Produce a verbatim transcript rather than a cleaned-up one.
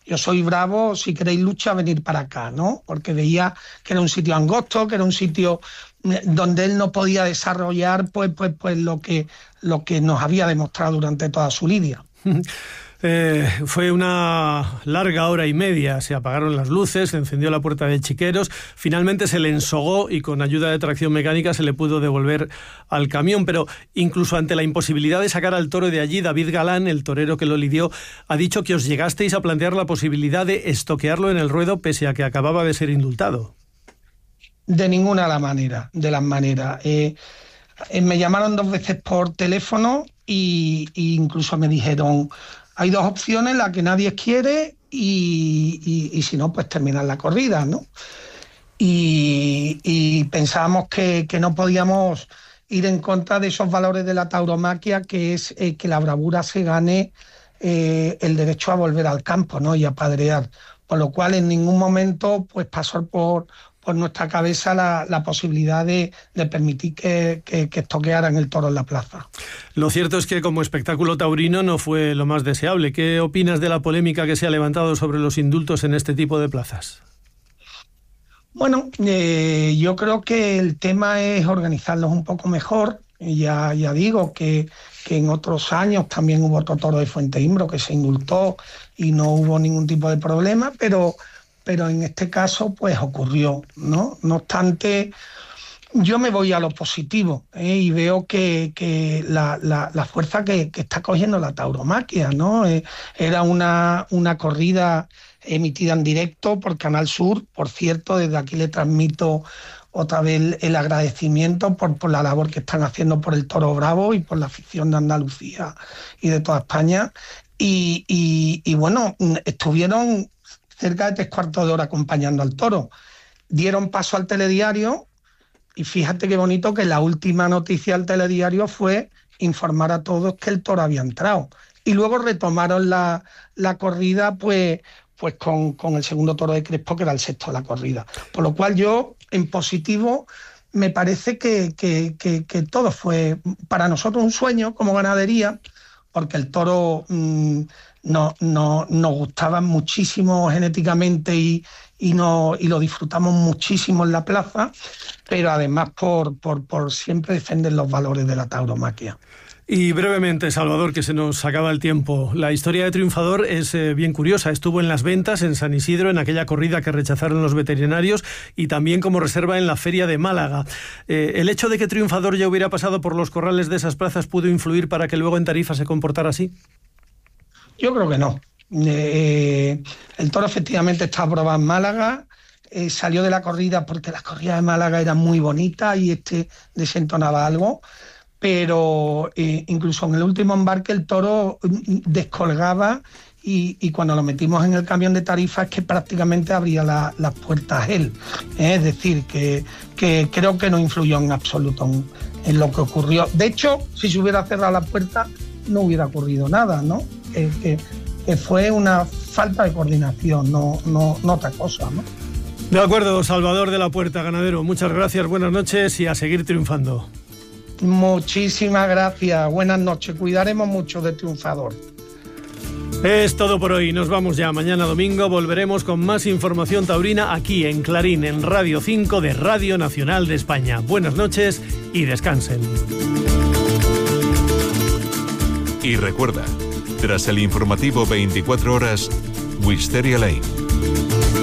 yo soy bravo, si queréis lucha, venir para acá, ¿no? Porque veía que era un sitio angosto, que era un sitio donde él no podía desarrollar pues, pues, pues lo que, lo que nos había demostrado durante toda su lidia. Eh, fue una larga hora y media, se apagaron las luces, se encendió la puerta de Chiqueros, finalmente se le ensogó y con ayuda de tracción mecánica se le pudo devolver al camión, pero incluso ante la imposibilidad de sacar al toro de allí, David Galán, el torero que lo lidió, ha dicho que os llegasteis a plantear la posibilidad de estoquearlo en el ruedo pese a que acababa de ser indultado. De ninguna de las maneras, de las maneras. Eh, eh, me llamaron dos veces por teléfono y, y incluso me dijeron: hay dos opciones, la que nadie quiere y, y, y si no, pues terminar la corrida, ¿no? Y, y pensábamos que, que no podíamos ir en contra de esos valores de la tauromaquia, que es eh, que la bravura se gane eh, el derecho a volver al campo, ¿no? Y a padrear. Por lo cual en ningún momento pues pasó por, por nuestra cabeza la, la posibilidad de, de permitir que, que, que estoquearan el toro en la plaza. Lo cierto es que como espectáculo taurino no fue lo más deseable. ¿Qué opinas de la polémica que se ha levantado sobre los indultos en este tipo de plazas? Bueno, eh, yo creo que el tema es organizarlos un poco mejor. Ya, ya digo que, que en otros años también hubo otro toro de Fuenteimbro que se indultó y no hubo ningún tipo de problema, pero, pero en este caso pues ocurrió, ¿no? No obstante, yo me voy a lo positivo ¿eh? y veo que, que la, la, la fuerza que, que está cogiendo la tauromaquia, ¿no? Eh, era una, una corrida emitida en directo por Canal Sur. Por cierto, desde aquí le transmito otra vez el agradecimiento por, por la labor que están haciendo por el Toro Bravo y por la afición de Andalucía y de toda España. Y, y, y bueno, estuvieron cerca de tres cuartos de hora acompañando al toro. Dieron paso al telediario y fíjate qué bonito que la última noticia del telediario fue informar a todos que el toro había entrado. Y luego retomaron la, la corrida pues, pues con, con el segundo toro de Crespo, que era el sexto de la corrida. Por lo cual yo, en positivo, me parece que, que, que, que todo fue para nosotros un sueño como ganadería, porque el toro mmm, no, no, nos gustaba muchísimo genéticamente y, y, no, y lo disfrutamos muchísimo en la plaza, pero además por, por, por siempre defender los valores de la tauromaquia. Y brevemente, Salvador, que se nos acaba el tiempo. La historia de Triunfador es eh, bien curiosa. Estuvo en las ventas en San Isidro, en aquella corrida que rechazaron los veterinarios, y también como reserva en la Feria de Málaga. Eh, ¿El hecho de que Triunfador ya hubiera pasado por los corrales de esas plazas pudo influir para que luego en Tarifa se comportara así? Yo creo que no. Eh, el toro efectivamente está aprobado en Málaga. Eh, salió de la corrida porque las corridas de Málaga eran muy bonitas y este desentonaba algo. Pero eh, incluso en el último embarque el toro descolgaba y, y cuando lo metimos en el camión de Tarifa es que prácticamente abría la, las puertas él. ¿eh? Es decir, que, que creo que no influyó en absoluto en, en lo que ocurrió. De hecho, si se hubiera cerrado la puerta no hubiera ocurrido nada, ¿no? Que, que, que fue una falta de coordinación, no, no, no otra cosa, ¿no? De acuerdo, Salvador de la Puerta, ganadero. Muchas gracias, buenas noches y a seguir triunfando. Muchísimas gracias, buenas noches, cuidaremos mucho de Triunfador. Es todo por hoy, nos vamos ya. Mañana domingo volveremos con más información taurina aquí en Clarín, en Radio cinco de Radio Nacional de España. Buenas noches y descansen. Y recuerda, tras el informativo veinticuatro horas, Wisteria Lane.